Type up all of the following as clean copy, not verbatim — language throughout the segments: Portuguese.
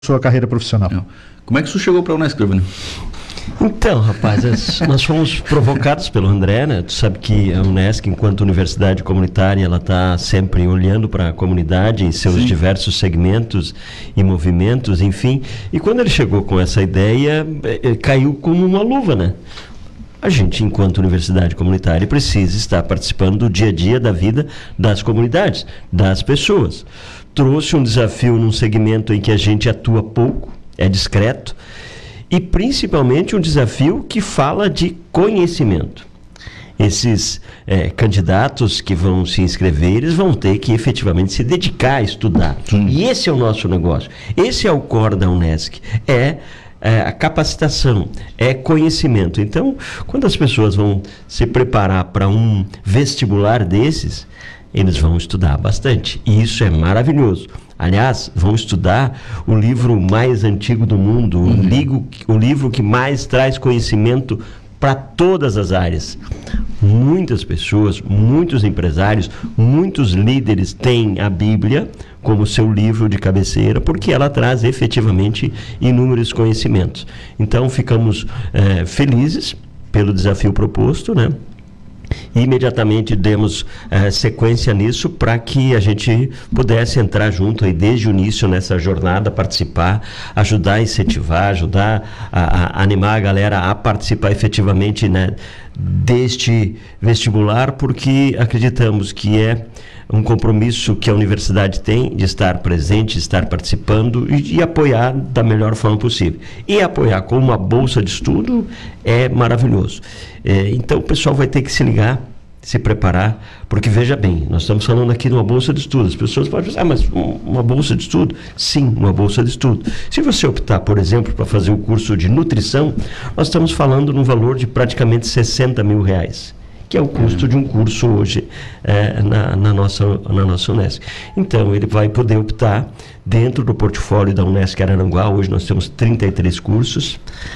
sua carreira profissional. Como é que você chegou para a Unesco, Giovanni? Então, rapaz, nós fomos provocados pelo André, né? Tu sabe que a Unesco, enquanto universidade comunitária, ela está sempre olhando para a comunidade em seus diversos segmentos e movimentos, enfim. E quando ele chegou com essa ideia, caiu como uma luva, né? A gente, enquanto universidade comunitária, precisa estar participando do dia a dia da vida das comunidades, das pessoas. Trouxe um desafio num segmento em que a gente atua pouco, é discreto, e principalmente um desafio que fala de conhecimento. Esses candidatos que vão se inscrever, eles vão ter que efetivamente se dedicar a estudar. E esse é o nosso negócio. Esse é o core da Unesco. A capacitação, é conhecimento. Então, quando as pessoas vão se preparar para um vestibular desses, eles vão estudar bastante. E isso é maravilhoso. Aliás, vão estudar o livro mais antigo do mundo, o livro que mais traz conhecimento para todas as áreas. Muitas pessoas, muitos empresários, muitos líderes têm a Bíblia como seu livro de cabeceira, porque ela traz efetivamente inúmeros conhecimentos. Então, ficamos felizes pelo desafio proposto, né? E imediatamente demos sequência nisso para que a gente pudesse entrar junto aí desde o início nessa jornada, participar, ajudar a incentivar, ajudar a animar a galera a participar efetivamente, né, deste vestibular, porque acreditamos que é um compromisso que a universidade tem de estar presente, de estar participando e apoiar da melhor forma possível. E apoiar com uma bolsa de estudo é maravilhoso. Então o pessoal vai ter que se ligar, se preparar, porque veja bem, nós estamos falando aqui de uma bolsa de estudo. As pessoas podem pensar, mas uma bolsa de estudo? Sim, uma bolsa de estudo. Se você optar, por exemplo, para fazer o curso de nutrição, nós estamos falando num valor de praticamente R$60 mil, que é o custo de um curso hoje na nossa Unesco. Então, ele vai poder optar dentro do portfólio da Unesco Araranguá. Hoje nós temos 33 cursos,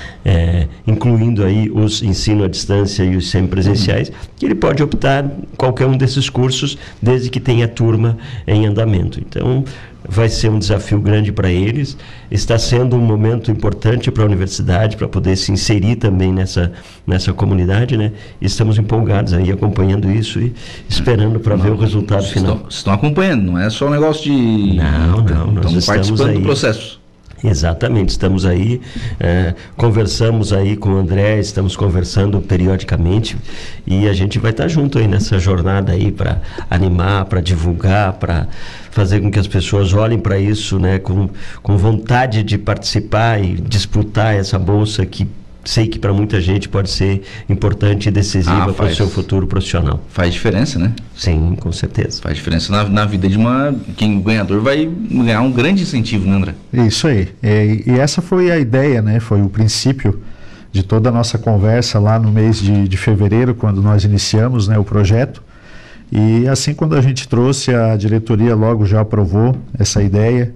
incluindo aí os ensino à distância e os semipresenciais, que ele pode optar qualquer um desses cursos, desde que tenha turma em andamento. Então, vai ser um desafio grande para eles, está sendo um momento importante para a universidade, para poder se inserir também nessa comunidade, né? Estamos empolgados aí, acompanhando isso e esperando para ver o resultado final. Estão acompanhando, não é só um negócio de... Não, nós estamos participando do processo. Exatamente, estamos aí, conversamos aí com o André, estamos conversando periodicamente e a gente vai estar junto aí nessa jornada aí para animar, para divulgar, para fazer com que as pessoas olhem para isso, né, com vontade de participar e disputar essa bolsa que sei que para muita gente pode ser importante e decisiva para o seu futuro profissional. Faz diferença, né? Sim, com certeza. Faz diferença na vida de quem o ganhador vai ganhar um grande incentivo, né, André? Isso aí. E essa foi a ideia, né? Foi o princípio de toda a nossa conversa lá no mês de fevereiro, quando nós iniciamos, né, o projeto. E assim, quando a gente trouxe, a diretoria logo já aprovou essa ideia.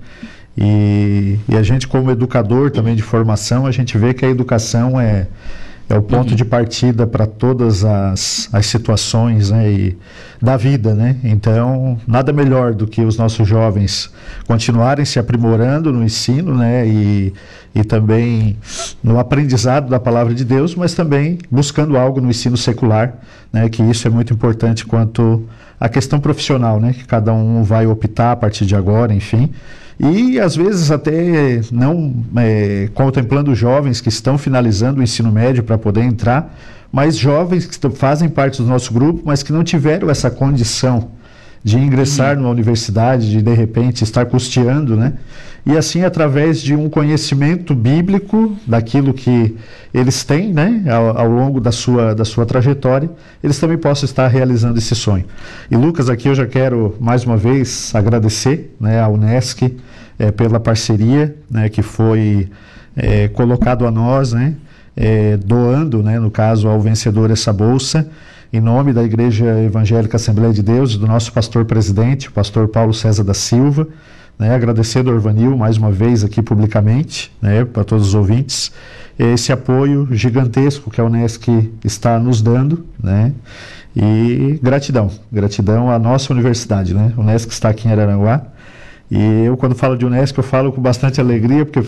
E a gente, como educador também de formação, a gente vê que a educação é o ponto de partida para todas as situações, né, da vida, né? Então, nada melhor do que os nossos jovens continuarem se aprimorando no ensino, né, e também no aprendizado da palavra de Deus, mas também buscando algo no ensino secular, né, que isso é muito importante quanto à questão profissional, né, que cada um vai optar a partir de agora, enfim. E às vezes até não contemplando jovens que estão finalizando o ensino médio para poder entrar, mas jovens que fazem parte do nosso grupo, mas que não tiveram essa condição de ingressar numa universidade, de repente estar custeando, né? E assim, através de um conhecimento bíblico daquilo que eles têm, né, ao longo da sua trajetória, eles também possam estar realizando esse sonho. E Lucas, aqui eu já quero mais uma vez agradecer, né, à Unesco pela parceria, né, que foi colocado a nós, né, doando, né, no caso ao vencedor essa bolsa, em nome da Igreja Evangélica Assembleia de Deus, do nosso pastor-presidente, o pastor Paulo César da Silva, né, agradecer ao Orvanil mais uma vez aqui publicamente, né, para todos os ouvintes, esse apoio gigantesco que a Unesco está nos dando, né, e gratidão à nossa universidade, né, a Unesco está aqui em Araranguá, E eu, quando falo de Unesc, eu falo com bastante alegria, porque